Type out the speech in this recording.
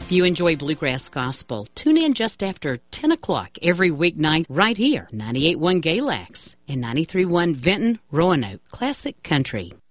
If you enjoy Bluegrass Gospel, tune in just after 10 o'clock every weeknight right here, 98.1 Galax and 93.1 Vinton, Roanoke Classic Country.